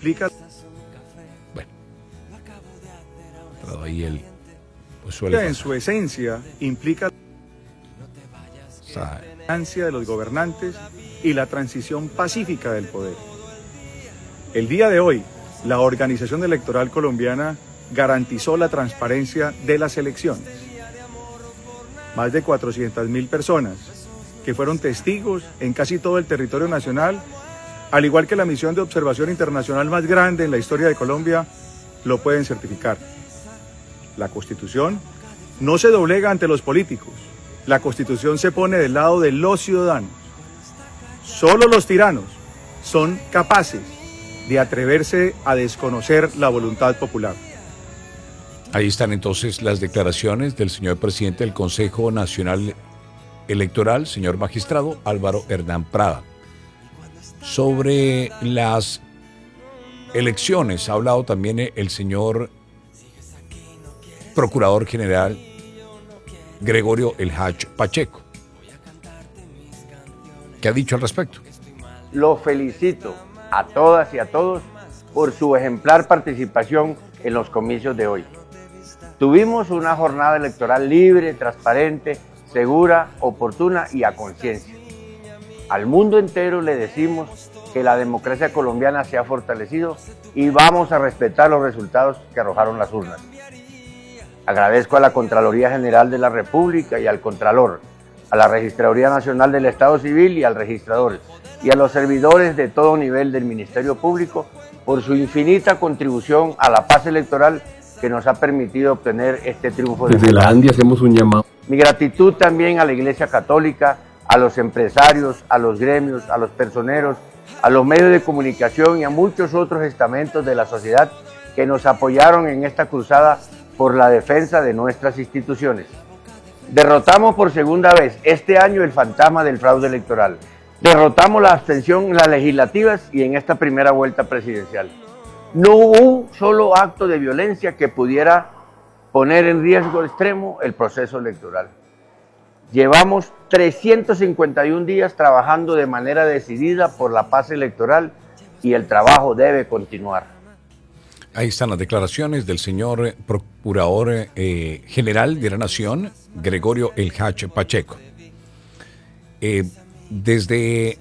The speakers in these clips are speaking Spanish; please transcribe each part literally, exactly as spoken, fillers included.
implica... Bueno, pero ahí el... Pues suele en pasar. su esencia implica O sea, la ansia de los gobernantes y la transición pacífica del poder. El día de hoy, la Organización Electoral Colombiana garantizó la transparencia de las elecciones. Más de cuatrocientas mil personas que fueron testigos en casi todo el territorio nacional, al igual que la misión de observación internacional más grande en la historia de Colombia, lo pueden certificar. La Constitución no se doblega ante los políticos. La Constitución se pone del lado de los ciudadanos. Solo los tiranos son capaces de atreverse a desconocer la voluntad popular. ahí están entonces las declaraciones del señor presidente del Consejo Nacional Electoral, señor magistrado Álvaro Hernán Prada. Sobre las elecciones ha hablado también el señor Procurador General Gregorio El Hach Pacheco. ¿Qué ha dicho al respecto? Los felicito a todas y a todos por su ejemplar participación en los comicios de hoy. Tuvimos una jornada electoral libre, transparente, segura, oportuna y a conciencia. Al mundo entero le decimos que la democracia colombiana se ha fortalecido y vamos a respetar los resultados que arrojaron las urnas. Agradezco a la Contraloría General de la República y al Contralor, a la Registraduría Nacional del Estado Civil y al registrador, y a los servidores de todo nivel del Ministerio Público por su infinita contribución a la paz electoral que nos ha permitido obtener este triunfo. Desde la ANDI hacemos un llamado. Mi gratitud también a la Iglesia Católica, a los empresarios, a los gremios, a los personeros, a los medios de comunicación y a muchos otros estamentos de la sociedad que nos apoyaron en esta cruzada por la defensa de nuestras instituciones. Derrotamos por segunda vez este año el fantasma del fraude electoral. Derrotamos la abstención en las legislativas y en esta primera vuelta presidencial. No hubo un solo acto de violencia que pudiera poner en riesgo extremo el proceso electoral. Llevamos trescientos cincuenta y un días trabajando de manera decidida por la paz electoral y el trabajo debe continuar. Ahí están las declaraciones del señor Procurador eh, General de la Nación, Gregorio El Hach Pacheco. Eh, desde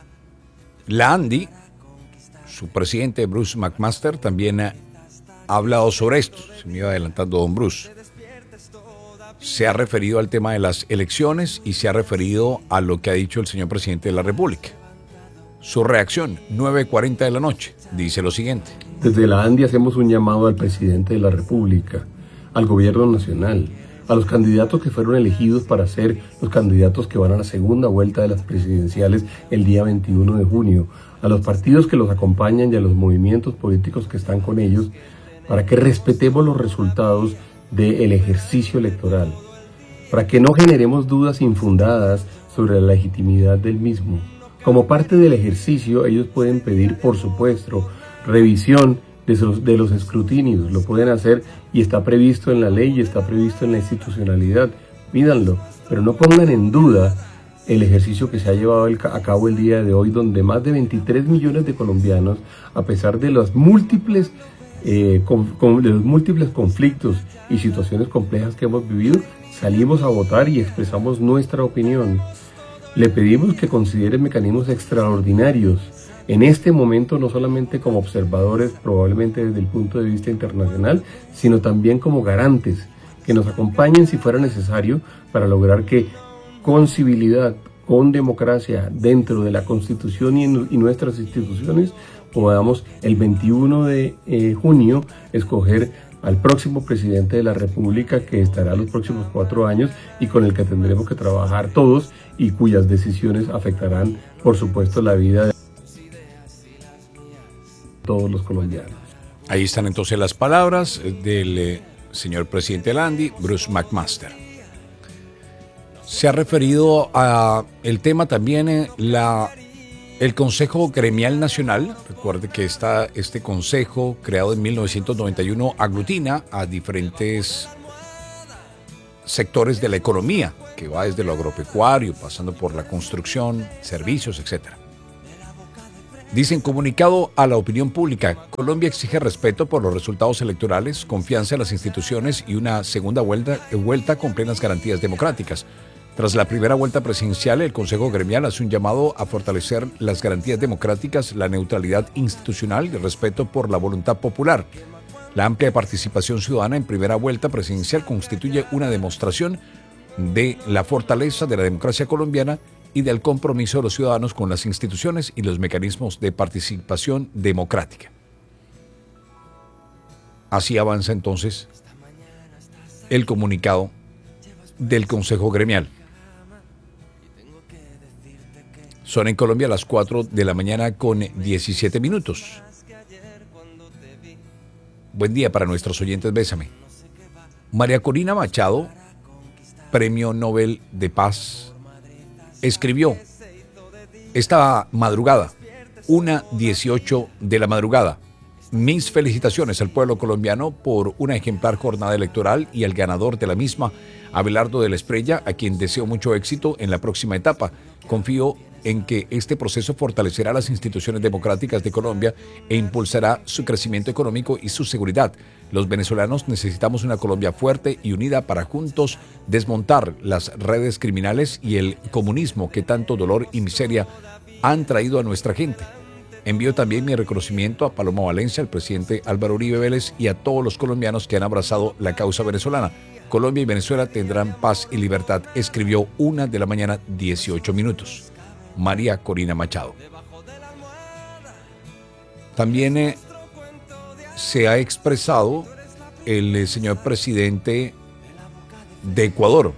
la ANDI, su presidente Bruce McMaster también ha hablado sobre esto. Se me iba adelantando don Bruce. Se ha referido al tema de las elecciones y se ha referido a lo que ha dicho el señor presidente de la República. Su reacción, nueve cuarenta de la noche, dice lo siguiente. Desde la ANDI hacemos un llamado al presidente de la República, al gobierno nacional, a los candidatos que fueron elegidos para ser los candidatos que van a la segunda vuelta de las presidenciales el día veintiuno de junio, a los partidos que los acompañan y a los movimientos políticos que están con ellos, para que respetemos los resultados del ejercicio electoral, para que no generemos dudas infundadas sobre la legitimidad del mismo. Como parte del ejercicio, ellos pueden pedir, por supuesto, revisión de los, de los escrutinios, lo pueden hacer y está previsto en la ley y está previsto en la institucionalidad, pídanlo, pero no pongan en duda el ejercicio que se ha llevado a cabo el día de hoy, donde más de veintitrés millones de colombianos, a pesar de los múltiples, eh, con, con, de los múltiples conflictos y situaciones complejas que hemos vivido, salimos a votar y expresamos nuestra opinión. Le pedimos que considere mecanismos extraordinarios en este momento, no solamente como observadores, probablemente desde el punto de vista internacional, sino también como garantes, que nos acompañen si fuera necesario para lograr que con civilidad, con democracia, dentro de la Constitución y, en, y nuestras instituciones, podamos el veintiuno de junio escoger al próximo presidente de la República, que estará los próximos cuatro años y con el que tendremos que trabajar todos y cuyas decisiones afectarán, por supuesto, la vida de todos los colombianos. Ahí están entonces las palabras del eh, señor presidente de la ANDI, Bruce McMaster. Se ha referido a el tema también eh, la, el Consejo Gremial Nacional. Recuerde que está este consejo, creado en mil novecientos noventa y uno, aglutina a diferentes sectores de la economía, que va desde lo agropecuario, pasando por la construcción, servicios, etcétera. Dicen comunicado a la opinión pública, Colombia exige respeto por los resultados electorales, confianza en las instituciones y una segunda vuelta, vuelta con plenas garantías democráticas. Tras la primera vuelta presidencial, el Consejo Gremial hace un llamado a fortalecer las garantías democráticas, la neutralidad institucional y el respeto por la voluntad popular. La amplia participación ciudadana en primera vuelta presidencial constituye una demostración de la fortaleza de la democracia colombiana y del compromiso de los ciudadanos con las instituciones y los mecanismos de participación democrática. Así avanza entonces el comunicado del Consejo Gremial. Son en Colombia las cuatro de la mañana con diecisiete minutos. Buen día para nuestros oyentes, bésame. María Corina Machado, Premio Nobel de Paz, escribió esta madrugada, una dieciocho de la madrugada. Mis felicitaciones al pueblo colombiano por una ejemplar jornada electoral y al ganador de la misma, Abelardo de la Espriella, a quien deseo mucho éxito en la próxima etapa. Confío en que este proceso fortalecerá las instituciones democráticas de Colombia e impulsará su crecimiento económico y su seguridad. Los venezolanos necesitamos una Colombia fuerte y unida para juntos desmontar las redes criminales y el comunismo que tanto dolor y miseria han traído a nuestra gente. Envío también mi reconocimiento a Paloma Valencia, al presidente Álvaro Uribe Vélez y a todos los colombianos que han abrazado la causa venezolana. Colombia y Venezuela tendrán paz y libertad, escribió una de la mañana, dieciocho minutos. María Corina Machado. También eh, se ha expresado el eh, señor presidente de Ecuador,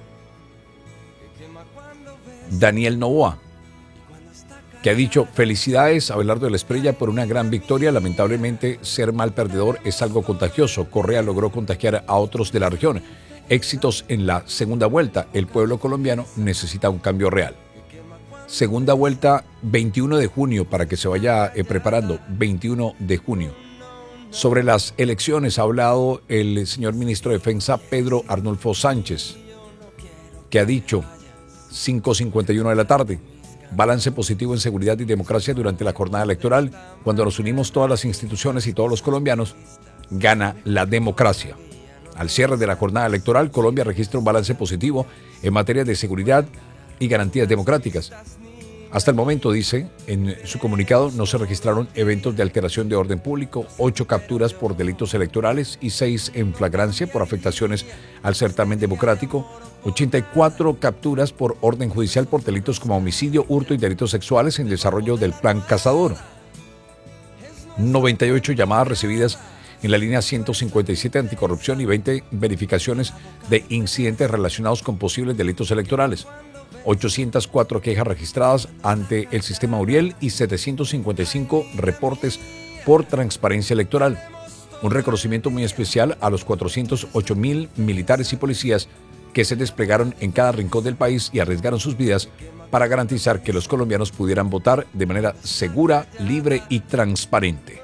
Daniel Noboa, que ha dicho: felicidades a Abelardo de la Espriella por una gran victoria. Lamentablemente, ser mal perdedor es algo contagioso. Correa logró contagiar a otros de la región. Éxitos en la segunda vuelta. El pueblo colombiano necesita un cambio real. Segunda vuelta, veintiuno de junio, para que se vaya eh, preparando, veintiuno de junio. Sobre las elecciones ha hablado el señor ministro de Defensa, Pedro Arnulfo Sánchez, que ha dicho, cinco cincuenta y uno de la tarde, balance positivo en seguridad y democracia durante la jornada electoral. Cuando nos unimos todas las instituciones y todos los colombianos, gana la democracia. Al cierre de la jornada electoral, Colombia registra un balance positivo en materia de seguridad y garantías democráticas. Hasta el momento, dice en su comunicado, no se registraron eventos de alteración de orden público, ocho capturas por delitos electorales y seis en flagrancia por afectaciones al certamen democrático, ochenta y cuatro capturas por orden judicial por delitos como homicidio, hurto y delitos sexuales en desarrollo del Plan Cazador, noventa y ocho llamadas recibidas en la línea ciento cincuenta y siete anticorrupción y veinte verificaciones de incidentes relacionados con posibles delitos electorales. ochocientas cuatro quejas registradas ante el sistema Uriel y setecientos cincuenta y cinco reportes por transparencia electoral. Un reconocimiento muy especial a los cuatrocientos ocho mil militares y policías que se desplegaron en cada rincón del país y arriesgaron sus vidas para garantizar que los colombianos pudieran votar de manera segura, libre y transparente.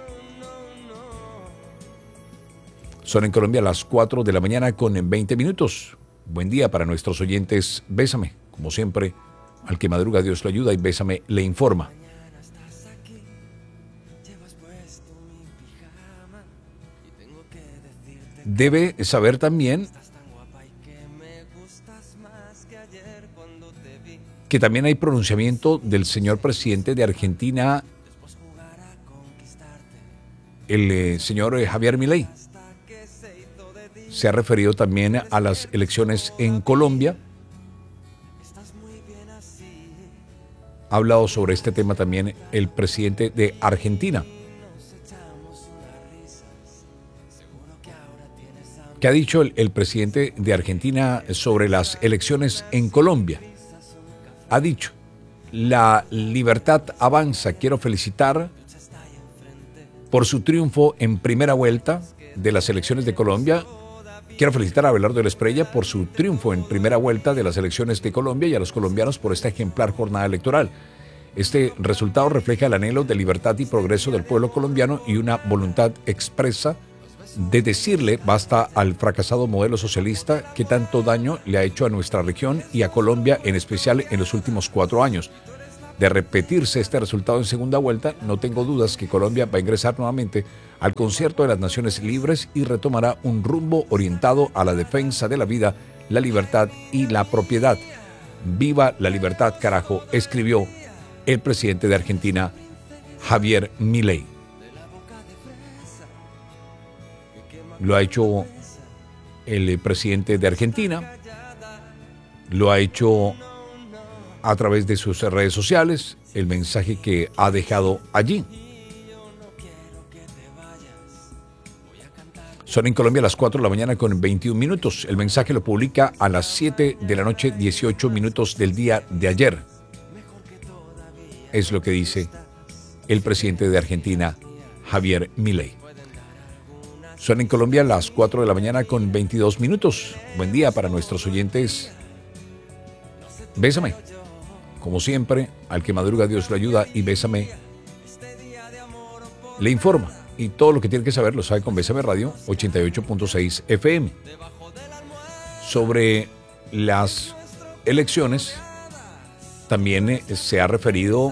Son en Colombia las cuatro de la mañana con veinte minutos. Buen día para nuestros oyentes. Bésame. Como siempre, al que madruga Dios lo ayuda y Bésame le informa. Debe saber también que también hay pronunciamiento del señor presidente de Argentina, el eh, señor eh, Javier Milei. Se ha referido también a las elecciones en Colombia. Ha hablado sobre este tema también el presidente de Argentina. ¿Qué ha dicho el, el presidente de Argentina sobre las elecciones en Colombia? Ha dicho, la libertad avanza. Quiero felicitar por su triunfo en primera vuelta de las elecciones de Colombia. Quiero felicitar a Abelardo de la Espriella por su triunfo en primera vuelta de las elecciones de Colombia y a los colombianos por esta ejemplar jornada electoral. Este resultado refleja el anhelo de libertad y progreso del pueblo colombiano y una voluntad expresa de decirle basta al fracasado modelo socialista que tanto daño le ha hecho a nuestra región y a Colombia en especial en los últimos cuatro años. De repetirse este resultado en segunda vuelta, no tengo dudas que Colombia va a ingresar nuevamente al concierto de las naciones libres y retomará un rumbo orientado a la defensa de la vida, la libertad y la propiedad. ¡Viva la libertad, carajo!, escribió el presidente de Argentina, Javier Milei. Lo ha hecho el presidente de Argentina, lo ha hecho a través de sus redes sociales, el mensaje que ha dejado allí. Son en Colombia las cuatro de la mañana con veintiún minutos. El mensaje lo publica a las siete de la noche, dieciocho minutos del día de ayer. Es lo que dice el presidente de Argentina, Javier Milei. Son en Colombia las cuatro de la mañana con veintidós minutos. Buen día para nuestros oyentes. Bésame. Como siempre, al que madruga Dios lo ayuda y Bésame le informa. Y todo lo que tiene que saber lo sabe con Bésame Radio ochenta y ocho punto seis F M. Sobre las elecciones, también se ha referido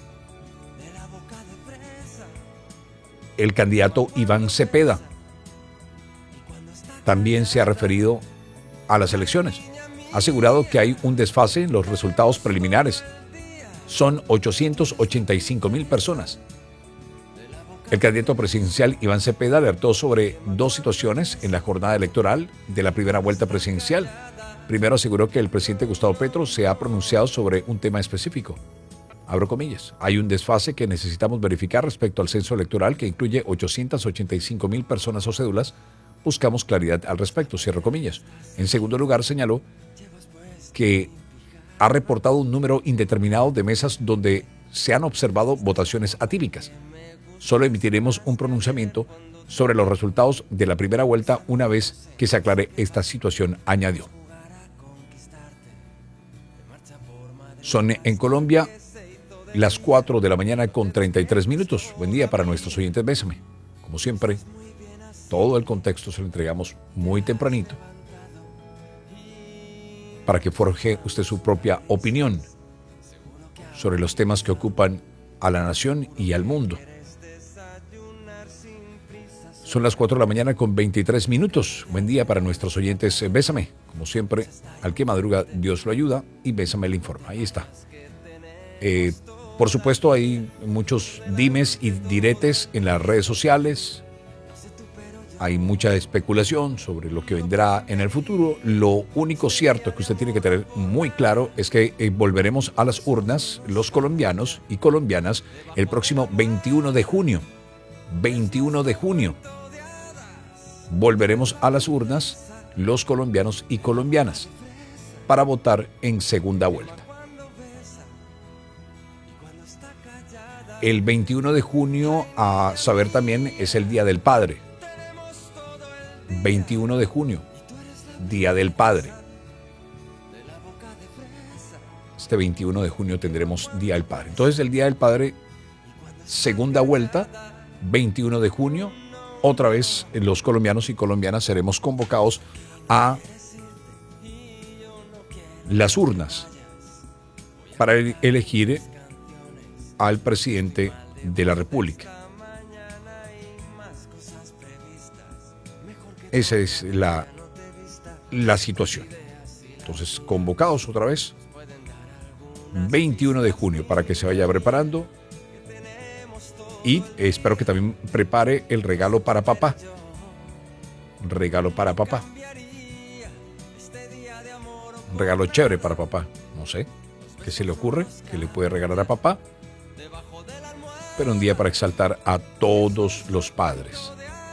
el candidato Iván Cepeda. También se ha referido a las elecciones. Ha asegurado que hay un desfase en los resultados preliminares. Son ochocientas ochenta y cinco mil personas. El candidato presidencial Iván Cepeda alertó sobre dos situaciones en la jornada electoral de la primera vuelta presidencial. Primero, aseguró que el presidente Gustavo Petro se ha pronunciado sobre un tema específico. Abro comillas. Hay un desfase que necesitamos verificar respecto al censo electoral que incluye ochocientas ochenta y cinco mil personas o cédulas. Buscamos claridad al respecto, cierro comillas. En segundo lugar, señaló que ha reportado un número indeterminado de mesas donde se han observado votaciones atípicas. Solo emitiremos un pronunciamiento sobre los resultados de la primera vuelta una vez que se aclare esta situación, añadió. Son en Colombia las cuatro de la mañana con treinta y tres minutos. Buen día para nuestros oyentes, Bésame. Como siempre, todo el contexto se lo entregamos muy tempranito para que forje usted su propia opinión sobre los temas que ocupan a la nación y al mundo. Son las cuatro de la mañana con veintitrés minutos. Buen día para nuestros oyentes. Bésame. Como siempre, al que madruga Dios lo ayuda y Bésame le informa. Ahí está. Eh, por supuesto, hay muchos dimes y diretes en las redes sociales. Hay mucha especulación sobre lo que vendrá en el futuro. Lo único cierto que usted tiene que tener muy claro es que eh, volveremos a las urnas, los colombianos y colombianas, el próximo veintiuno de junio. veintiuno de junio. Volveremos a las urnas, los colombianos y colombianas, para votar en segunda vuelta. El veintiuno de junio, a saber también, es el Día del Padre. veintiuno de junio, Día del Padre. Este veintiuno de junio tendremos Día del Padre. Entonces, el Día del Padre, segunda vuelta, veintiuno de junio, otra vez los colombianos y colombianas seremos convocados a las urnas para elegir al presidente de la República. Esa es la, la situación. Entonces, convocados otra vez, veintiuno de junio, para que se vaya preparando. Y espero que también prepare el regalo para papá. Regalo para papá. Un regalo chévere para papá. No sé qué se le ocurre, qué le puede regalar a papá. Pero un día para exaltar a todos los padres.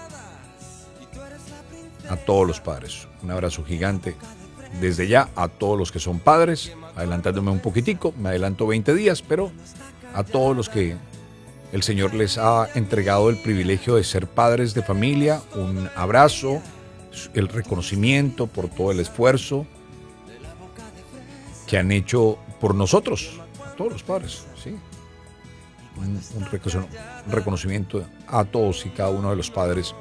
A todos los padres. Un abrazo gigante desde ya a todos los que son padres. Adelantándome un poquitico, me adelanto veinte días, pero a todos los que el Señor les ha entregado el privilegio de ser padres de familia, un abrazo, el reconocimiento por todo el esfuerzo que han hecho por nosotros, a todos los padres, ¿sí? Un, un reconocimiento a todos y cada uno de los padres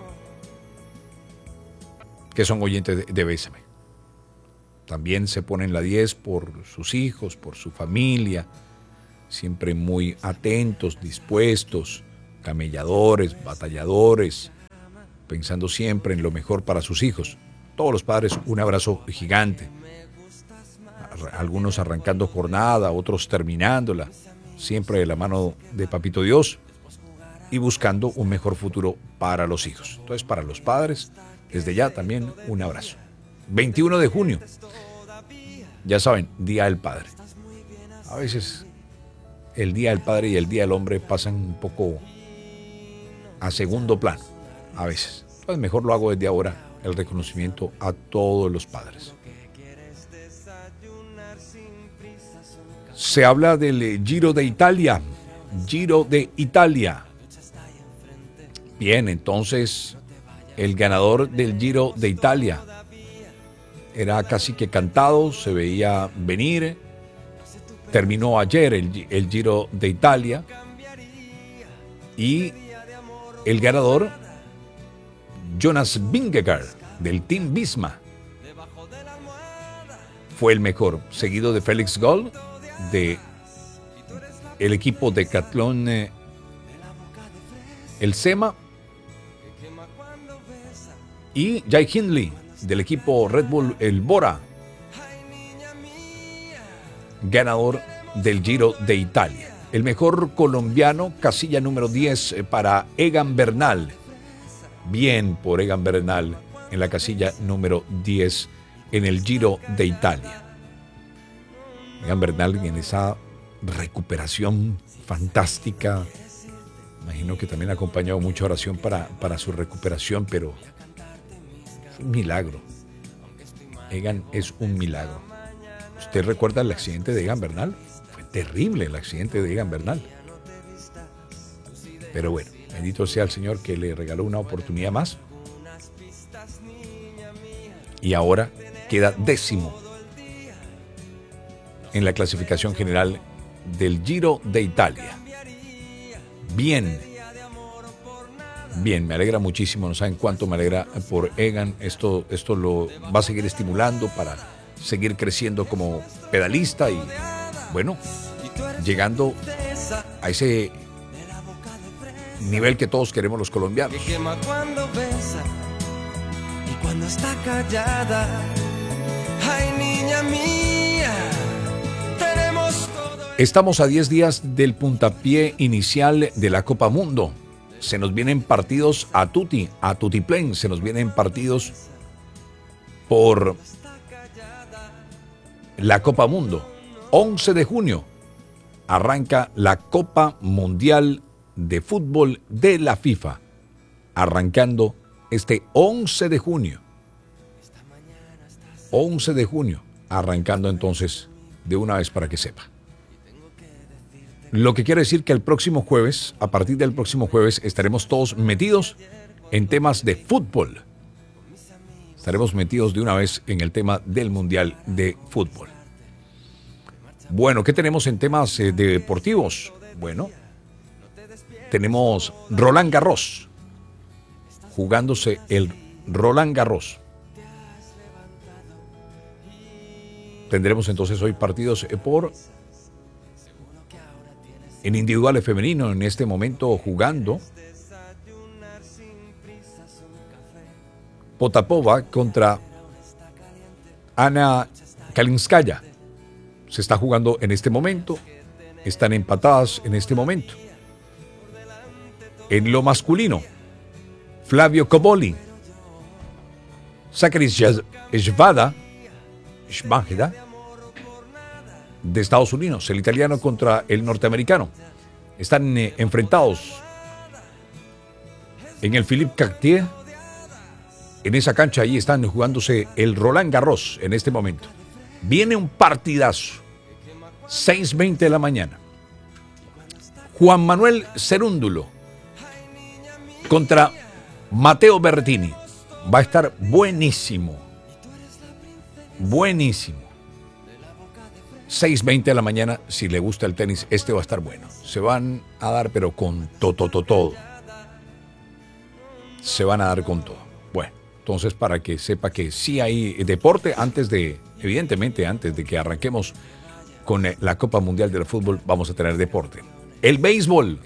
que son oyentes de, de Bésame. También se ponen la diez por sus hijos, por su familia, siempre muy atentos, dispuestos, camelladores, batalladores, pensando siempre en lo mejor para sus hijos. Todos los padres, un abrazo gigante. Algunos arrancando jornada, otros terminándola, siempre de la mano de Papito Dios y buscando un mejor futuro para los hijos. Entonces, para los padres, desde ya también un abrazo. veintiuno de junio, ya saben, Día del Padre. A veces el Día del Padre y el Día del Hombre pasan un poco a segundo plano, a veces. Entonces mejor lo hago desde ahora, el reconocimiento a todos los padres. Se habla del Giro de Italia, Giro de Italia. Bien, entonces el ganador del Giro de Italia era casi que cantado, se veía venir. Terminó ayer el, el Giro de Italia y el ganador, Jonas Vingegaard, del Team Visma, fue el mejor, seguido de Félix Gall, de el equipo Decathlon, eh, el SEMA, y Jai Hindley, del equipo Red Bull, el Bora, ganador del Giro de Italia. El mejor colombiano, casilla número diez para Egan Bernal. Bien por Egan Bernal en la casilla número diez en el Giro de Italia. Egan Bernal en esa recuperación fantástica. Imagino que también ha acompañado mucha oración para, para su recuperación, pero es un milagro. Egan es un milagro. ¿Usted recuerda el accidente de Egan Bernal? Fue terrible el accidente de Egan Bernal. Pero bueno, bendito sea el Señor que le regaló una oportunidad más. Y ahora queda décimo en la clasificación general del Giro de Italia. Bien. Bien, me alegra muchísimo. No saben cuánto me alegra por Egan. Esto, esto lo va a seguir estimulando para seguir creciendo como pedalista y, bueno, llegando a ese nivel que todos queremos los colombianos. Que quema cuando besa y cuando está callada. Ay, niña mía, tenemos todo. Estamos a diez días del puntapié inicial de la Copa Mundo. Se nos vienen partidos a tutti, a tutiplén. Se nos vienen partidos por la Copa Mundo. once de junio arranca la Copa Mundial de Fútbol de la FIFA. Arrancando este once de junio. once de junio. Arrancando entonces de una vez para que sepa. Lo que quiere decir que el próximo jueves, a partir del próximo jueves, estaremos todos metidos en temas de fútbol. Estaremos metidos de una vez en el tema del Mundial de Fútbol. Bueno, ¿qué tenemos en temas eh, deportivos? Bueno, tenemos Roland Garros, jugándose el Roland Garros. Tendremos entonces hoy partidos por en individuales femenino, en este momento jugando Potapova contra Ana Kalinskaya. Se está jugando en este momento, están empatadas en este momento. En lo masculino, Flavio Cobolli, Zachary Svada, Shmajda, de Estados Unidos, el italiano contra el norteamericano. Están eh, enfrentados en el Philippe Cartier. En esa cancha ahí están jugándose el Roland Garros en este momento. Viene un partidazo, seis veinte de la mañana. Juan Manuel Cerúndulo contra Matteo Berrettini. Va a estar buenísimo. Buenísimo. seis veinte de la mañana, si le gusta el tenis, este va a estar bueno. Se van a dar, pero con todo, todo, todo. Se van a dar con todo. Bueno, entonces para que sepa que sí hay deporte, antes de, evidentemente, antes de que arranquemos con la Copa Mundial del Fútbol vamos a tener deporte. El béisbol.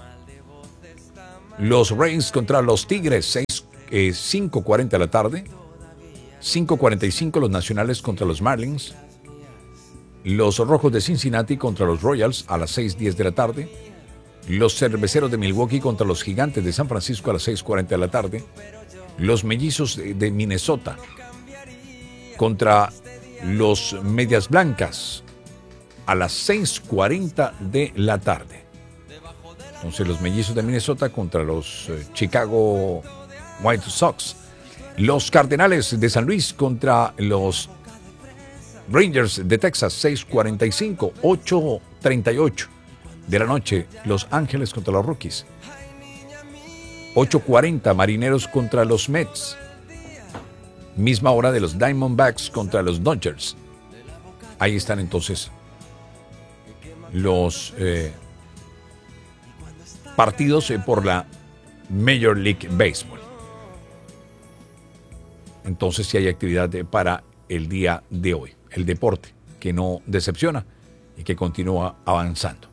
Los Rays contra los Tigres, seis, eh, cinco cuarenta de la tarde. cinco cuarenta y cinco los Nacionales contra los Marlins. Los Rojos de Cincinnati contra los Royals a las seis diez de la tarde. Los Cerveceros de Milwaukee contra los Gigantes de San Francisco a las seis cuarenta de la tarde. Los Mellizos de Minnesota contra los Medias Blancas a las seis cuarenta de la tarde. Entonces los Mellizos de Minnesota contra los eh, Chicago White Sox. Los Cardenales de San Luis contra los Rangers de Texas, seis cuarenta y cinco, ocho treinta y ocho de la noche. Los Ángeles contra los Rockies. ocho cuarenta Marineros contra los Mets. Misma hora de los Diamondbacks contra los Dodgers. Ahí están entonces los eh, partidos eh, por la Major League Baseball. Entonces sí hay actividad eh, para el día de hoy. El deporte que no decepciona y que continúa avanzando.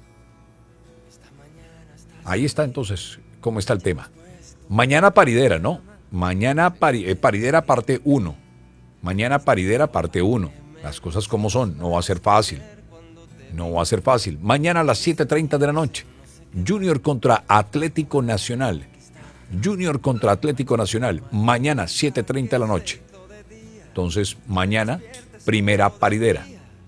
Ahí está entonces cómo está el tema. Mañana paridera, ¿no? Mañana pari, eh, paridera parte uno. Mañana paridera parte uno. Las cosas como son, no va a ser fácil. No va a ser fácil. Mañana a las siete treinta de la noche. Junior contra Atlético Nacional. Junior contra Atlético Nacional. Mañana siete treinta de la noche. Entonces, mañana, primera paridera.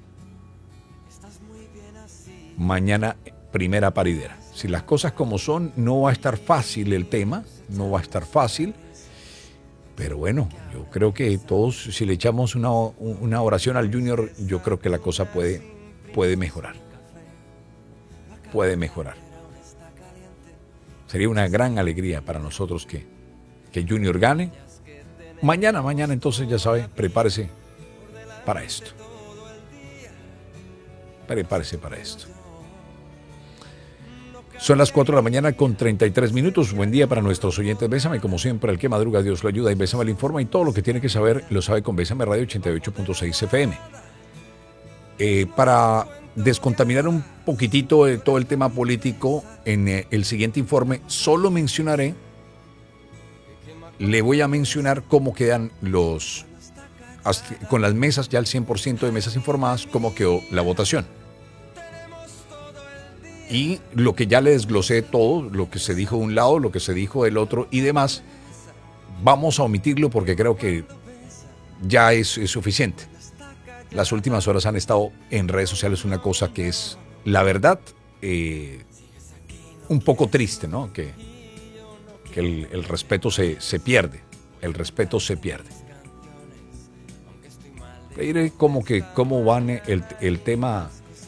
Mañana, primera paridera. Si las cosas como son, no va a estar fácil el tema. No va a estar fácil. Pero bueno, yo creo que todos, si le echamos una, una oración al Junior, yo creo que la cosa puede, puede mejorar. Puede mejorar. Sería una gran alegría para nosotros que, que Junior gane. Mañana, mañana entonces ya sabe, prepárese para esto. Prepárese para esto. Son las cuatro de la mañana con treinta y tres minutos. Buen día para nuestros oyentes. Bésame, como siempre, el que madruga, Dios lo ayuda. Y Bésame le informa y todo lo que tiene que saber lo sabe con Bésame Radio ochenta y ocho punto seis F M. Eh, para descontaminar un poquitito de todo el tema político, en eh, el siguiente informe solo mencionaré, le voy a mencionar cómo quedan los, con las mesas, ya el cien por ciento de mesas informadas, cómo quedó la votación. Y lo que ya le desglosé todo, lo que se dijo de un lado, lo que se dijo del otro y demás, vamos a omitirlo porque creo que ya es, es suficiente. Las últimas horas han estado en redes sociales una cosa que es, la verdad, eh, un poco triste, ¿no? Que, que el, el respeto se, se pierde, el respeto se pierde. Diré como que cómo van el, el tema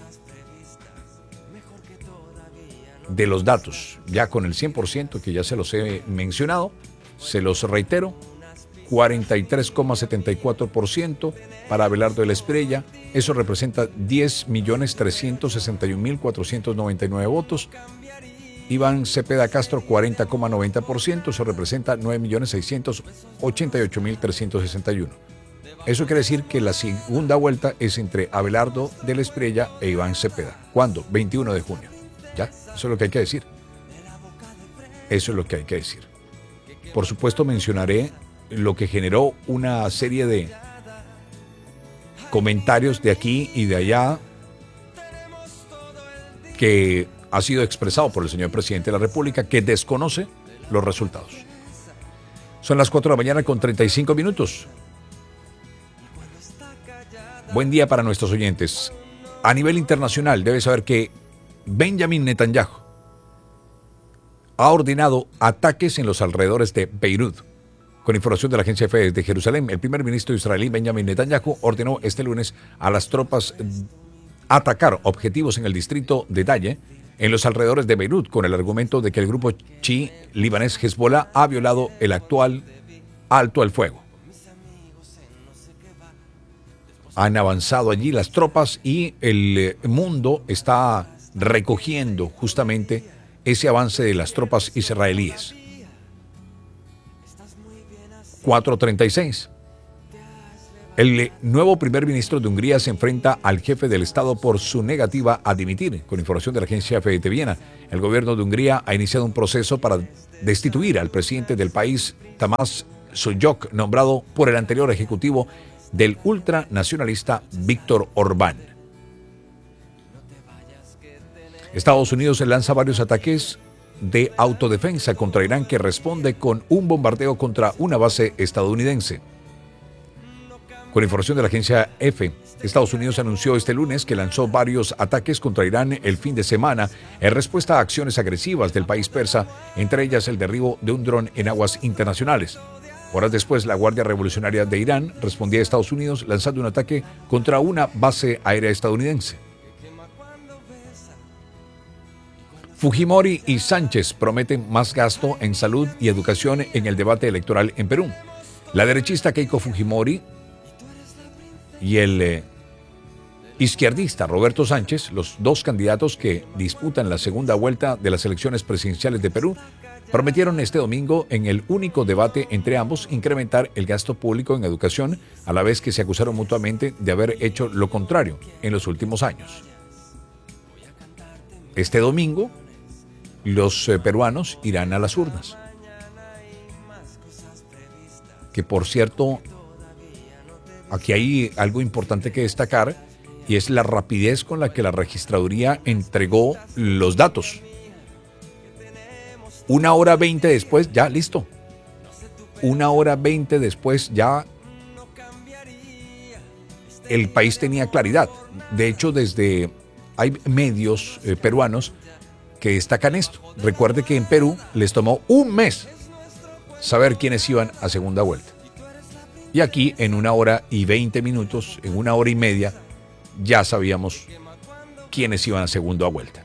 de los datos, ya con el cien por ciento que ya se los he mencionado, se los reitero, cuarenta y tres coma setenta y cuatro por ciento para Abelardo de la Espriella, eso representa diez millones trescientos sesenta y un mil cuatrocientos noventa y nueve votos. Iván Cepeda Castro, cuarenta coma noventa por ciento, eso representa nueve millones seiscientos ochenta y ocho mil trescientos sesenta y uno. Eso quiere decir que la segunda vuelta es entre Abelardo de la Espriella e Iván Cepeda. ¿Cuándo? veintiuno de junio. ¿Ya? Eso es lo que hay que decir. Eso es lo que hay que decir. Por supuesto, mencionaré lo que generó una serie de comentarios de aquí y de allá que ha sido expresado por el señor presidente de la República, que desconoce los resultados. Son las cuatro de la mañana con treinta y cinco minutos. Buen día para nuestros oyentes. A nivel internacional, debe saber que Benjamin Netanyahu ha ordenado ataques en los alrededores de Beirut. Con información de la agencia F de Jerusalén, el primer ministro israelí Benjamin Netanyahu ordenó este lunes a las tropas atacar objetivos en el distrito de Daye, en los alrededores de Beirut, con el argumento de que el grupo chií libanés Hezbollah ha violado el actual alto al fuego. Han avanzado allí las tropas y el mundo está recogiendo justamente ese avance de las tropas israelíes. cuatro treinta y seis. El nuevo primer ministro de Hungría se enfrenta al jefe del Estado por su negativa a dimitir. Con información de la agencia F de Viena, el gobierno de Hungría ha iniciado un proceso para destituir al presidente del país, Tamás Suyok, nombrado por el anterior ejecutivo del ultranacionalista Viktor Orbán. Estados Unidos lanza varios ataques de autodefensa contra Irán, que responde con un bombardeo contra una base estadounidense. Con información de la agencia F, Estados Unidos anunció este lunes que lanzó varios ataques contra Irán el fin de semana en respuesta a acciones agresivas del país persa, entre ellas el derribo de un dron en aguas internacionales. Horas después, la Guardia Revolucionaria de Irán respondía a Estados Unidos lanzando un ataque contra una base aérea estadounidense. Fujimori y Sánchez prometen más gasto en salud y educación en el debate electoral en Perú. La derechista Keiko Fujimori y el eh, izquierdista Roberto Sánchez, los dos candidatos que disputan la segunda vuelta de las elecciones presidenciales de Perú, prometieron este domingo en el único debate entre ambos incrementar el gasto público en educación, a la vez que se acusaron mutuamente de haber hecho lo contrario en los últimos años. Este domingo, los eh, peruanos irán a las urnas. Que por cierto, aquí hay algo importante que destacar, y es la rapidez con la que la registraduría entregó los datos. Una hora veinte después, ya listo. Una hora veinte después, ya el país tenía claridad. De hecho, desde hay medios eh, peruanos que destacan esto. Recuerde que en Perú les tomó un mes saber quiénes iban a segunda vuelta. Y aquí, en una hora y veinte minutos, en una hora y media, ya sabíamos quiénes iban a segunda vuelta.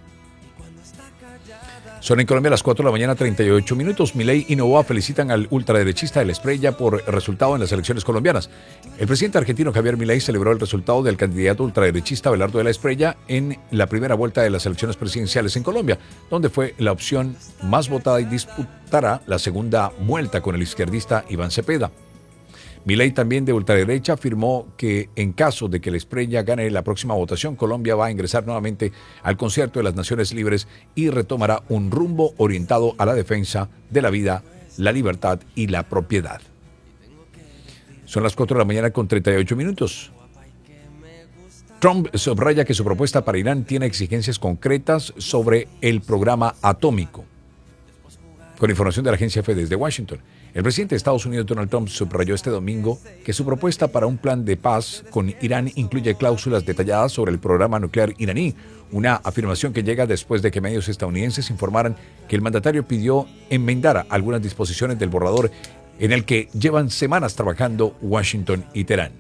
Son en Colombia las cuatro de la mañana, treinta y ocho minutos. Milei y Noboa felicitan al ultraderechista de la Espriella por el resultado en las elecciones colombianas. El presidente argentino Javier Milei celebró el resultado del candidato ultraderechista Abelardo de la Espriella en la primera vuelta de las elecciones presidenciales en Colombia, donde fue la opción más votada y disputará la segunda vuelta con el izquierdista Iván Cepeda. Milei, también de ultraderecha, afirmó que en caso de que la Espriella gane la próxima votación, Colombia va a ingresar nuevamente al concierto de las Naciones Libres y retomará un rumbo orientado a la defensa de la vida, la libertad y la propiedad. Son las cuatro de la mañana con treinta y ocho minutos. Trump subraya que su propuesta para Irán tiene exigencias concretas sobre el programa atómico. Con información de la agencia F desde Washington, el presidente de Estados Unidos, Donald Trump, subrayó este domingo que su propuesta para un plan de paz con Irán incluye cláusulas detalladas sobre el programa nuclear iraní, una afirmación que llega después de que medios estadounidenses informaran que el mandatario pidió enmendar algunas disposiciones del borrador en el que llevan semanas trabajando Washington y Teherán.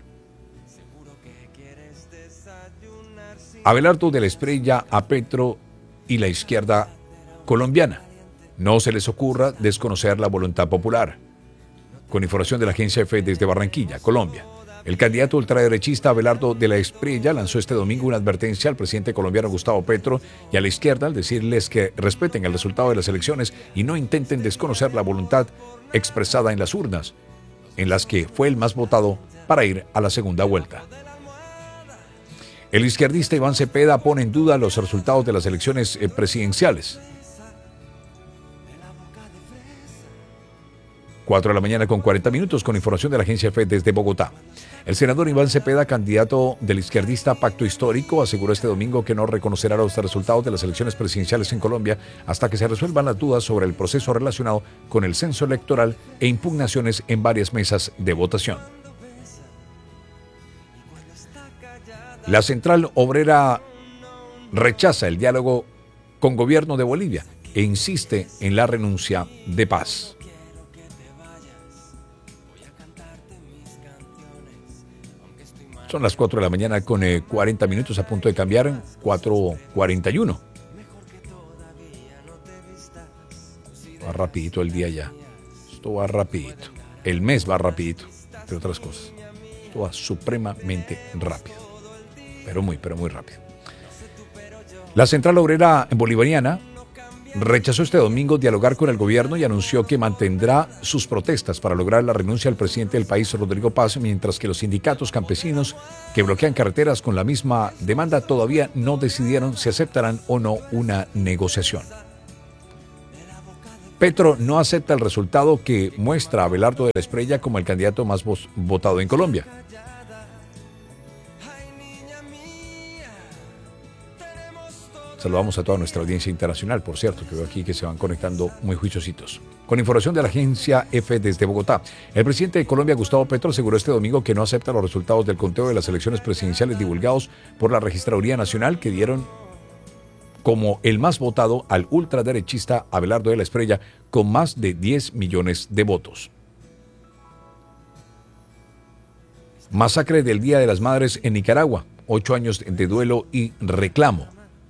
Abelardo de la Espriella a Petro y la izquierda colombiana. No se les ocurra desconocer la voluntad popular. Con información de la agencia F desde Barranquilla, Colombia, el candidato ultraderechista Abelardo de la Espriella lanzó este domingo una advertencia al presidente colombiano Gustavo Petro y a la izquierda al decirles que respeten el resultado de las elecciones y no intenten desconocer la voluntad expresada en las urnas, en las que fue el más votado para ir a la segunda vuelta. El izquierdista Iván Cepeda pone en duda los resultados de las elecciones presidenciales. cuatro de la mañana con cuarenta minutos, con información de la agencia F desde Bogotá. El senador Iván Cepeda, candidato del izquierdista Pacto Histórico, aseguró este domingo que no reconocerá los resultados de las elecciones presidenciales en Colombia hasta que se resuelvan las dudas sobre el proceso relacionado con el censo electoral e impugnaciones en varias mesas de votación. La Central Obrera rechaza el diálogo con gobierno de Bolivia e insiste en la renuncia de paz. Son las cuatro de la mañana con eh, cuarenta minutos, a punto de cambiar, cuatro cuarenta y uno. Va rapidito el día ya. Esto va rapidito. El mes va rapidito, entre otras cosas. Esto va supremamente rápido. Pero muy, pero muy rápido. La Central Obrera Bolivariana rechazó este domingo dialogar con el gobierno y anunció que mantendrá sus protestas para lograr la renuncia del presidente del país, Rodrigo Paz, mientras que los sindicatos campesinos que bloquean carreteras con la misma demanda todavía no decidieron si aceptarán o no una negociación. Petro no acepta el resultado que muestra a Abelardo de la Espriella como el candidato más votado en Colombia. Saludamos a toda nuestra audiencia internacional, por cierto, que veo aquí que se van conectando muy juiciositos. Con información de la agencia EFE desde Bogotá, el presidente de Colombia, Gustavo Petro, aseguró este domingo que no acepta los resultados del conteo de las elecciones presidenciales divulgados por la Registraduría Nacional, que dieron como el más votado al ultraderechista Abelardo de la Espriella, con más de diez millones de votos. Masacre del Día de las Madres en Nicaragua, ocho años de duelo y reclamo.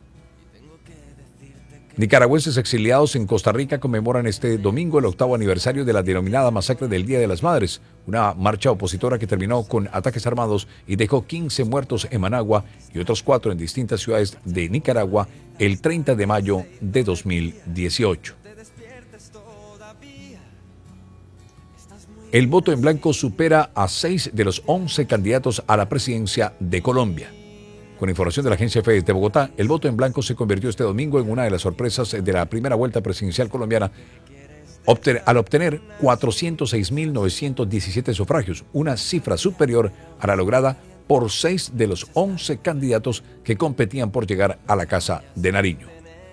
Nicaragüenses exiliados en Costa Rica conmemoran este domingo el octavo aniversario de la denominada Masacre del Día de las Madres, una marcha opositora que terminó con ataques armados y dejó quince muertos en Managua y otros cuatro en distintas ciudades de Nicaragua el treinta de mayo de dos mil dieciocho. El voto en blanco supera a seis de los once candidatos a la presidencia de Colombia. Con información de la agencia EFE de Bogotá, el voto en blanco se convirtió este domingo en una de las sorpresas de la primera vuelta presidencial colombiana al obtener cuatrocientos seis mil novecientos diecisiete sufragios, una cifra superior a la lograda por seis de los once candidatos que competían por llegar a la Casa de Nariño.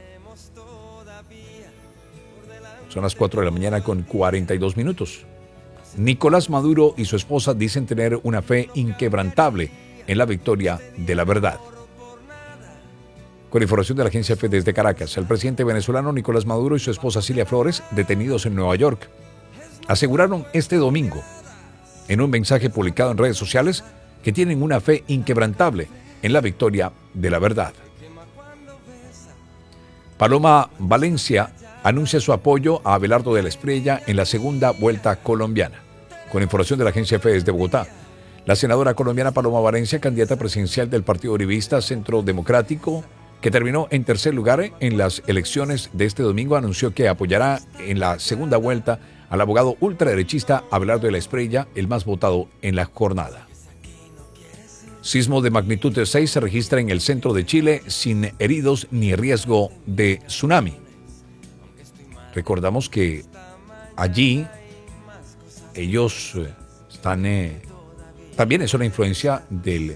Son las cuatro de la mañana con cuarenta y dos minutos. Nicolás Maduro y su esposa dicen tener una fe inquebrantable en la victoria de la verdad. Con información de la agencia EFE desde Caracas, el presidente venezolano Nicolás Maduro y su esposa Cilia Flores, detenidos en Nueva York, aseguraron este domingo, en un mensaje publicado en redes sociales, que tienen una fe inquebrantable en la victoria de la verdad. Paloma Valencia anuncia su apoyo a Abelardo de la Espriella en la segunda vuelta colombiana. Con información de la agencia EFE desde Bogotá, la senadora colombiana Paloma Valencia, candidata presidencial del Partido Uribista Centro Democrático, que terminó en tercer lugar en las elecciones de este domingo, anunció que apoyará en la segunda vuelta al abogado ultraderechista Abelardo de la Espriella, el más votado en la jornada. Sismo de magnitud de seis se registra en el centro de Chile sin heridos ni riesgo de tsunami. Recordamos que allí ellos están... Eh, También es una influencia del,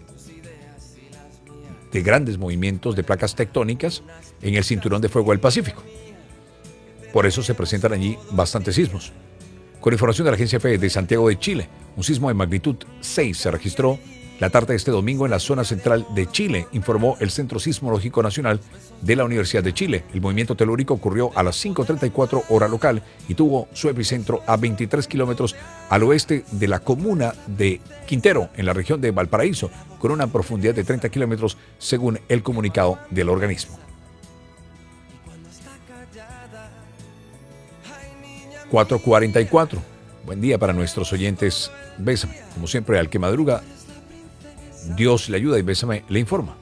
de grandes movimientos de placas tectónicas en el cinturón de fuego del Pacífico. Por eso se presentan allí bastantes sismos. Con información de la agencia EFE de Santiago de Chile, un sismo de magnitud seis se registró la tarde de este domingo en la zona central de Chile, informó el Centro Sismológico Nacional de la Universidad de Chile. El movimiento telúrico ocurrió a las cinco treinta y cuatro hora local y tuvo su epicentro a veintitrés kilómetros al oeste de la comuna de Quintero, en la región de Valparaíso, con una profundidad de treinta kilómetros, según el comunicado del organismo. cuatro cuarenta y cuatro. Buen día para nuestros oyentes. Bésame, como siempre, al que madruga, Dios le ayuda y Bésame le informa.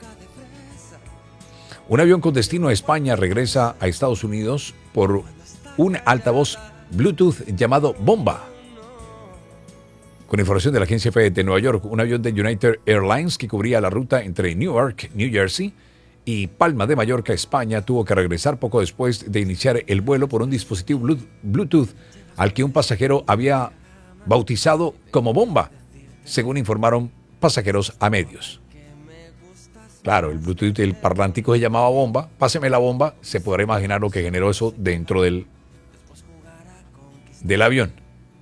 Un avión con destino a España regresa a Estados Unidos por un altavoz Bluetooth llamado Bomba. Con información de la agencia EFE de Nueva York, un avión de United Airlines que cubría la ruta entre Newark, New Jersey, y Palma de Mallorca, España, tuvo que regresar poco después de iniciar el vuelo por un dispositivo Bluetooth al que un pasajero había bautizado como Bomba, según informaron pasajeros a medios. Claro, el Bluetooth del parlántico se llamaba Bomba. Páseme la bomba. Se podrá imaginar lo que generó eso dentro del, del avión.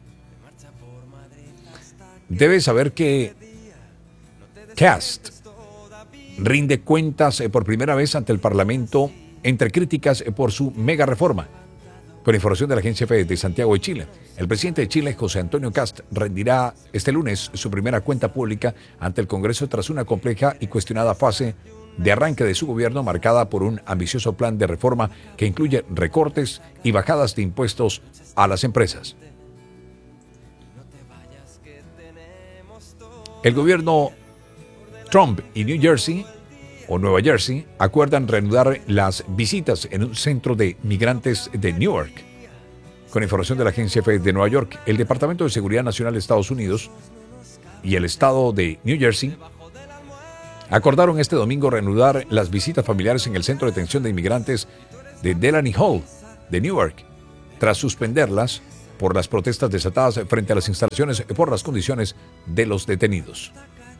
Debes saber que Cast rinde cuentas por primera vez ante el Parlamento entre críticas por su mega reforma. Con información de la agencia EFE de Santiago de Chile, el presidente de Chile, José Antonio Cast, rendirá este lunes su primera cuenta pública ante el Congreso tras una compleja y cuestionada fase de arranque de su gobierno marcada por un ambicioso plan de reforma que incluye recortes y bajadas de impuestos a las empresas. El gobierno Trump y New Jersey o Nueva Jersey acuerdan reanudar las visitas en un centro de migrantes de Newark. Con información de la agencia F de Nueva York, el Departamento de Seguridad Nacional de Estados Unidos y el estado de New Jersey acordaron este domingo reanudar las visitas familiares en el centro de detención de inmigrantes de Delaney Hall de Newark, tras suspenderlas por las protestas desatadas frente a las instalaciones por las condiciones de los detenidos.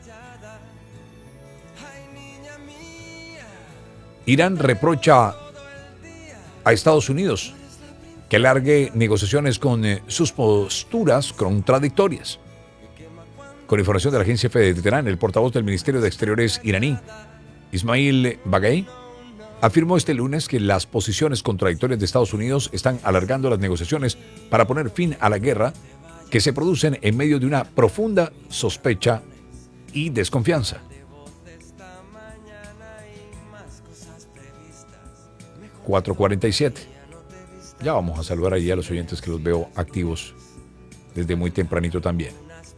Irán reprocha a Estados Unidos que largue negociaciones con eh, sus posturas contradictorias. Con información de la agencia F de Teherán, el portavoz del Ministerio de Exteriores iraní, Ismail Baghei, afirmó este lunes que las posiciones contradictorias de Estados Unidos están alargando las negociaciones para poner fin a la guerra que se producen en medio de una profunda sospecha y desconfianza. cuatro cuarenta y siete. Ya vamos a saludar ahí a los oyentes que los veo activos desde muy tempranito también.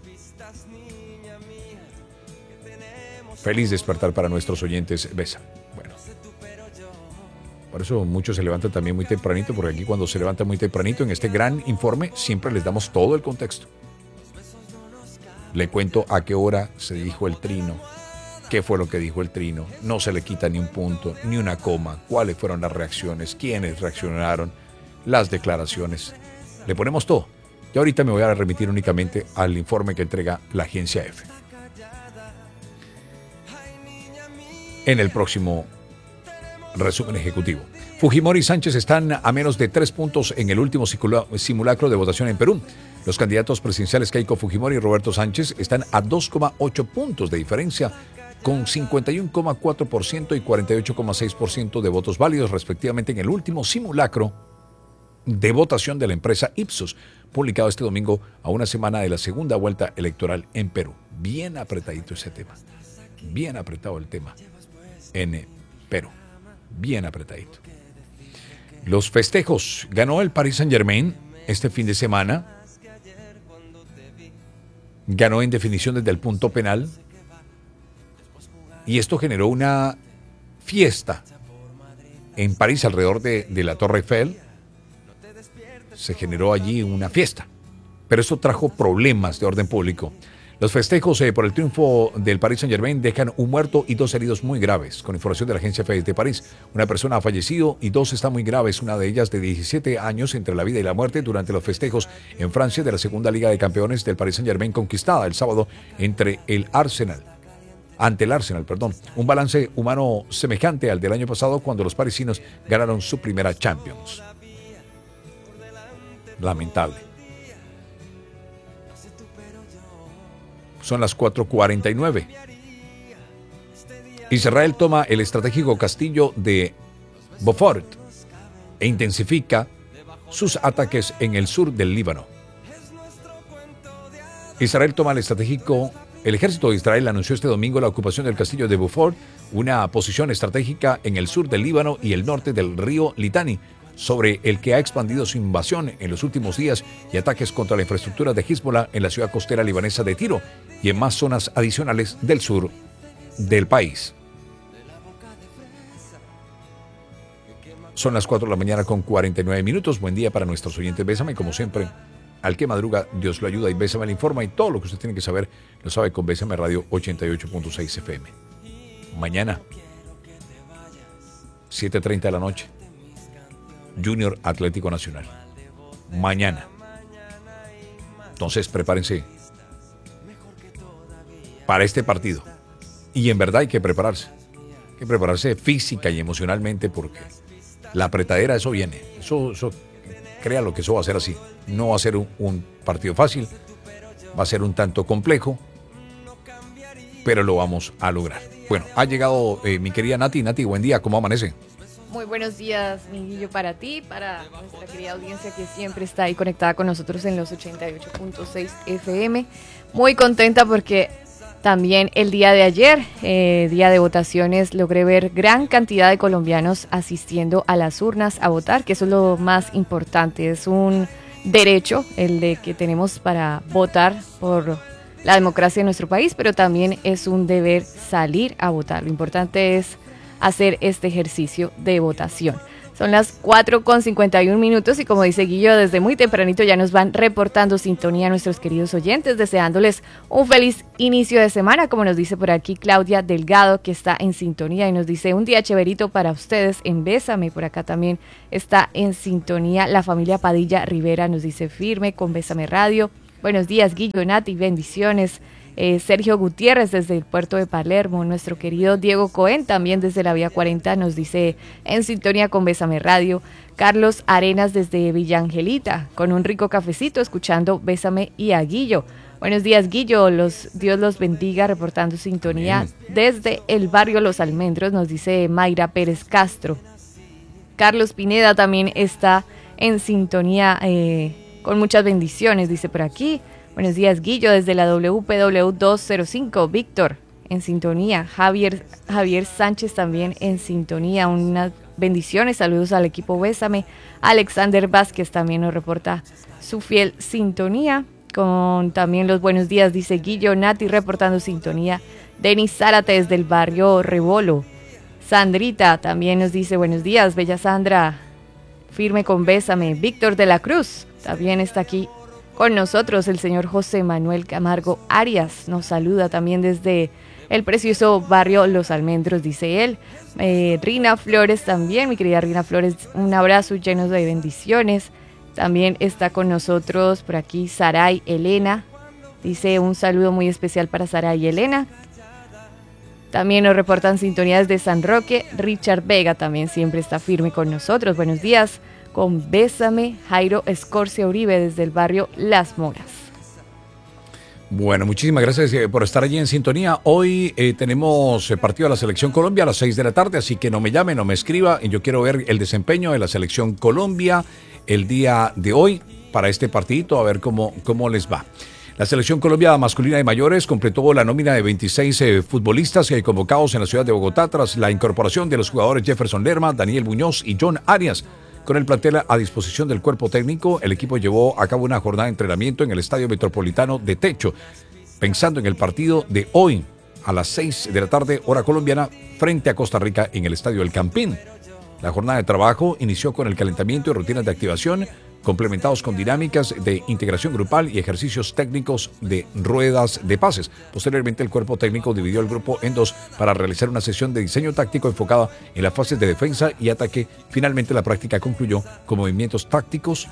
Feliz despertar para nuestros oyentes, Besa. Bueno, por eso muchos se levantan también muy tempranito, porque aquí cuando se levantan muy tempranito en este gran informe siempre les damos todo el contexto. Le cuento a qué hora se dijo el trino, qué fue lo que dijo el trino, no se le quita ni un punto, ni una coma, cuáles fueron las reacciones, quiénes reaccionaron, las declaraciones. Le ponemos todo. Y ahorita me voy a remitir únicamente al informe que entrega la agencia F. En el próximo resumen ejecutivo. Fujimori y Sánchez están a menos de tres puntos en el último simulacro de votación en Perú. Los candidatos presidenciales Keiko Fujimori y Roberto Sánchez están a dos coma ocho puntos de diferencia, con cincuenta y uno coma cuatro por ciento y cuarenta y ocho coma seis por ciento de votos válidos respectivamente en el último simulacro de votación de la empresa Ipsos, publicado este domingo a una semana de la segunda vuelta electoral en Perú. Bien apretadito ese tema, bien apretado el tema en Perú, bien apretadito. Los festejos. Ganó el Paris Saint-Germain este fin de semana. Ganó en definición desde el punto penal. Y esto generó una fiesta en París alrededor de, de la Torre Eiffel. Se generó allí una fiesta. Pero esto trajo problemas de orden público. Los festejos eh, por el triunfo del Paris Saint-Germain dejan un muerto y dos heridos muy graves. Con información de la agencia F de París, una persona ha fallecido y dos están muy graves, una de ellas de diecisiete años, entre la vida y la muerte durante los festejos en Francia de la segunda Liga de Campeones del Paris Saint-Germain, conquistada el sábado entre el Arsenal, ante el Arsenal, perdón. Un balance humano semejante al del año pasado cuando los parisinos ganaron su primera Champions. Lamentable. Son las cuatro cuarenta y nueve. Israel toma el estratégico castillo de Beaufort e intensifica sus ataques en el sur del Líbano. Israel toma el estratégico... El ejército de Israel anunció este domingo la ocupación del castillo de Beaufort, una posición estratégica en el sur del Líbano y el norte del río Litani, sobre el que ha expandido su invasión en los últimos días y ataques contra la infraestructura de Hezbollah en la ciudad costera libanesa de Tiro y en más zonas adicionales del sur del país. Son las cuatro de la mañana con cuarenta y nueve minutos. Buen día para nuestros oyentes. Bésame, como siempre, al que madruga, Dios lo ayuda y Bésame le informa, y todo lo que usted tiene que saber lo sabe con Bésame Radio ochenta y ocho punto seis F M. Mañana, siete treinta de la noche, Junior Atlético Nacional. Mañana. Entonces prepárense para este partido. Y en verdad hay que prepararse. Hay que prepararse física y emocionalmente, porque la apretadera, eso viene. Eso, eso, créalo que eso va a ser así. No va a ser un, un partido fácil. Va a ser un tanto complejo. Pero lo vamos a lograr. Bueno, ha llegado eh, mi querida Nati. Nati, buen día. ¿Cómo amanece? Muy buenos días, Miguelillo, para ti, para nuestra querida audiencia que siempre está ahí conectada con nosotros en los ochenta y ocho punto seis F M. Muy contenta porque también el día de ayer, eh, día de votaciones, logré ver gran cantidad de colombianos asistiendo a las urnas a votar, que eso es lo más importante. Es un derecho el de que tenemos para votar por la democracia en nuestro país, pero también es un deber salir a votar. Lo importante es hacer este ejercicio de votación. Son las cuatro con cincuenta y un minutos y como dice Guillo, desde muy tempranito ya nos van reportando sintonía a nuestros queridos oyentes, deseándoles un feliz inicio de semana, como nos dice por aquí Claudia Delgado, que está en sintonía y nos dice un día chéverito para ustedes en Bésame. Por acá también está en sintonía la familia Padilla Rivera, nos dice firme con Bésame Radio. Buenos días Guillo, Nati, bendiciones. Eh, Sergio Gutiérrez desde el puerto de Palermo, nuestro querido Diego Cohen también desde la vía cuarenta nos dice en sintonía con Bésame Radio. Carlos Arenas desde Villa Angelita con un rico cafecito escuchando Bésame y a Guillo. Buenos días Guillo, los, Dios los bendiga, reportando sintonía Amén. Desde el barrio Los Almendros, nos dice Mayra Pérez Castro. Carlos Pineda también está en sintonía eh, con muchas bendiciones, dice por aquí. Buenos días Guillo, desde la W P W doscientos cinco, Víctor en sintonía, Javier, Javier Sánchez también en sintonía, unas bendiciones, saludos al equipo Bésame. Alexander Vázquez también nos reporta su fiel sintonía, con también los buenos días, dice Guillo, Nati reportando sintonía, Denis Zárate desde el barrio Rebolo. Sandrita también nos dice buenos días, bella Sandra, firme con Bésame. Víctor de la Cruz también está aquí con nosotros. El señor José Manuel Camargo Arias nos saluda también desde el precioso barrio Los Almendros, dice él. Eh, Rina Flores también, mi querida Rina Flores, un abrazo lleno de bendiciones. También está con nosotros por aquí Saray Elena, dice un saludo muy especial para Saray Elena. También nos reportan sintonías de San Roque. Richard Vega también siempre está firme con nosotros. Buenos días con Bésame, Jairo Escorcia Uribe desde el barrio Las Moras. Bueno, muchísimas gracias por estar allí en sintonía. Hoy eh, tenemos partido de la Selección Colombia a las seis de la tarde, así que no me llame, no me escriba. Yo quiero ver el desempeño de la Selección Colombia el día de hoy para este partidito, a ver cómo, cómo les va. La Selección Colombia masculina de mayores completó la nómina de veintiséis eh, futbolistas eh, convocados en la ciudad de Bogotá tras la incorporación de los jugadores Jefferson Lerma, Daniel Muñoz y John Arias. Con el plantel a disposición del cuerpo técnico, el equipo llevó a cabo una jornada de entrenamiento en el Estadio Metropolitano de Techo, pensando en el partido de hoy a las seis de la tarde, hora colombiana, frente a Costa Rica en el Estadio El Campín. La jornada de trabajo inició con el calentamiento y rutinas de activación, complementados con dinámicas de integración grupal y ejercicios técnicos de ruedas de pases. Posteriormente, el cuerpo técnico dividió el grupo en dos para realizar una sesión de diseño táctico enfocada en las fases de defensa y ataque. Finalmente, la práctica concluyó con movimientos tácticos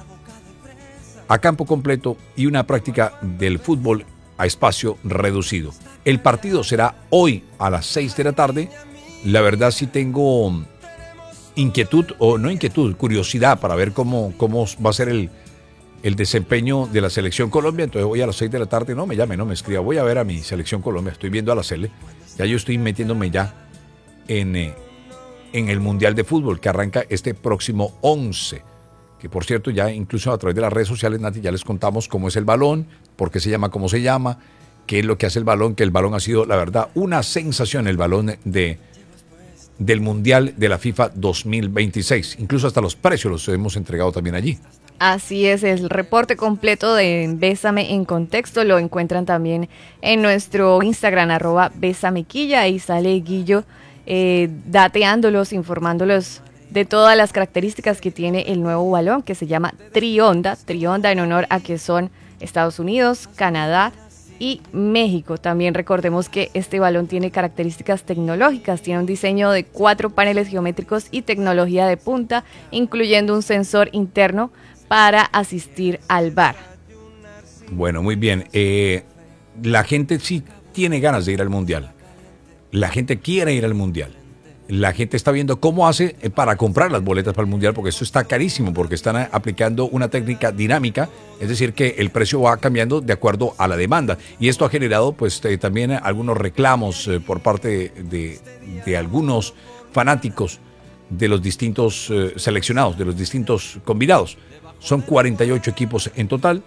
a campo completo y una práctica del fútbol a espacio reducido. El partido será hoy a las seis de la tarde. La verdad sí tengo inquietud, o no inquietud, curiosidad para ver cómo, cómo va a ser el, el desempeño de la Selección Colombia. Entonces voy a las seis de la tarde, no me llame, no me escriba, voy a ver a mi Selección Colombia, estoy viendo a la Sele, ya yo estoy metiéndome ya en, eh, en el Mundial de Fútbol que arranca este próximo once, que por cierto ya incluso a través de las redes sociales, Nati, ya les contamos cómo es el balón, por qué se llama como se llama, qué es lo que hace el balón, que el balón ha sido, la verdad, una sensación, el balón de del Mundial de la FIFA dos mil veintiséis. Incluso hasta los precios los hemos entregado también allí. Así es, el reporte completo de Bésame en Contexto lo encuentran también en nuestro Instagram, arroba Bésamequilla. Ahí sale Guillo eh, dateándolos, informándolos de todas las características que tiene el nuevo balón, que se llama Trionda. Trionda en honor a que son Estados Unidos, Canadá y México. También recordemos que este balón tiene características tecnológicas, tiene un diseño de cuatro paneles geométricos y tecnología de punta, incluyendo un sensor interno para asistir al V A R. Bueno, muy bien. Eh, la gente sí tiene ganas de ir al Mundial. La gente quiere ir al Mundial. La gente está viendo cómo hace para comprar las boletas para el Mundial, porque esto está carísimo, porque están aplicando una técnica dinámica, es decir, que el precio va cambiando de acuerdo a la demanda. Y esto ha generado pues eh, también algunos reclamos eh, por parte de, de algunos fanáticos de los distintos eh, seleccionados, de los distintos combinados. Son cuarenta y ocho equipos en total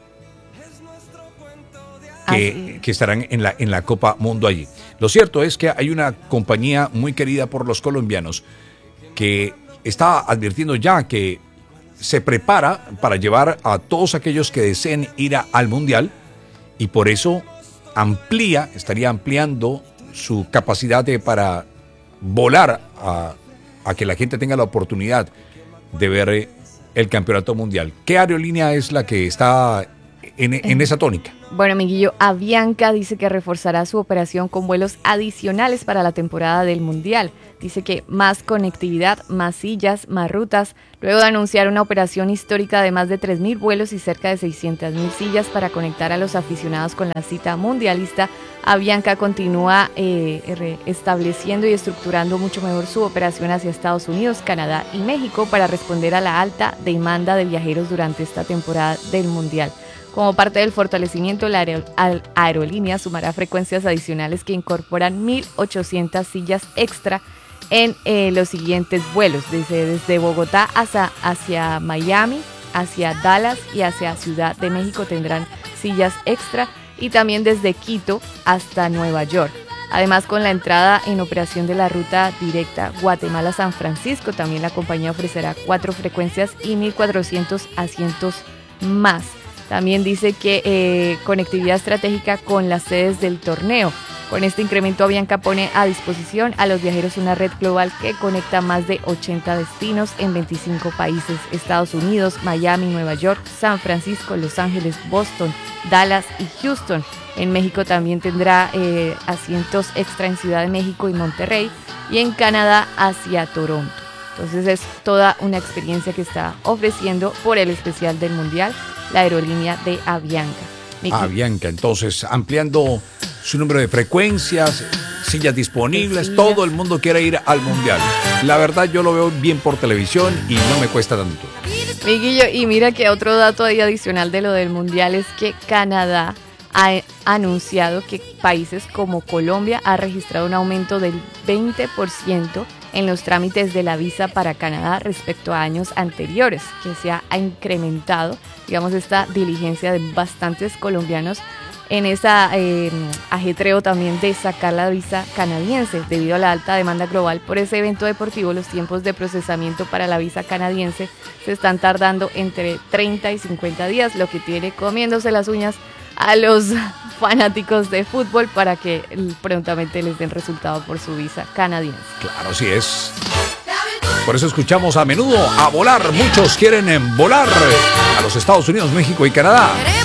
que, que estarán en la, en la Copa Mundo allí. Lo cierto es que hay una compañía muy querida por los colombianos que está advirtiendo ya que se prepara para llevar a todos aquellos que deseen ir a, al Mundial, y por eso amplía, estaría ampliando su capacidad de, para volar a, a que la gente tenga la oportunidad de ver eh, el campeonato mundial. ¿Qué aerolínea es la que está en, en esa tónica? Bueno, amiguillo, Avianca dice que reforzará su operación con vuelos adicionales para la temporada del Mundial. Dice que más conectividad, más sillas, más rutas. Luego de anunciar una operación histórica de más de tres mil vuelos y cerca de seiscientas mil sillas para conectar a los aficionados con la cita mundialista, Avianca continúa eh, estableciendo y estructurando mucho mejor su operación hacia Estados Unidos, Canadá y México para responder a la alta demanda de viajeros durante esta temporada del Mundial. Como parte del fortalecimiento, la aerolínea sumará frecuencias adicionales que incorporan mil ochocientas sillas extra en eh, los siguientes vuelos, desde, desde Bogotá hacia, hacia Miami, hacia Dallas y hacia Ciudad de México tendrán sillas extra, y también desde Quito hasta Nueva York. Además, con la entrada en operación de la ruta directa Guatemala-San Francisco, también la compañía ofrecerá cuatro frecuencias y mil cuatrocientos asientos más. También dice que eh, conectividad estratégica con las sedes del torneo. Con este incremento, Avianca pone a disposición a los viajeros una red global que conecta más de ochenta destinos en veinticinco países: Estados Unidos, Miami, Nueva York, San Francisco, Los Ángeles, Boston, Dallas y Houston. En México también tendrá eh, asientos extra en Ciudad de México y Monterrey, y en Canadá hacia Toronto. Entonces es toda una experiencia que está ofreciendo por el especial del Mundial la aerolínea de Avianca. Miki. Avianca, entonces, ampliando su número de frecuencias, sillas disponibles, sillas. Todo el mundo quiere ir al Mundial. La verdad, yo lo veo bien por televisión y no me cuesta tanto. Miguillo, y mira que otro dato ahí adicional de lo del Mundial es que Canadá ha anunciado que países como Colombia ha registrado un aumento del veinte por ciento en los trámites de la visa para Canadá respecto a años anteriores, que se ha incrementado, digamos, esta diligencia de bastantes colombianos en ese eh, ajetreo también de sacar la visa canadiense. Debido a la alta demanda global por ese evento deportivo, los tiempos de procesamiento para la visa canadiense se están tardando entre treinta y cincuenta días, lo que tiene comiéndose las uñas a los fanáticos de fútbol para que prontamente les den resultado por su visa canadiense. Claro, así es. Por eso escuchamos a menudo a volar. Muchos quieren volar a los Estados Unidos, México y Canadá.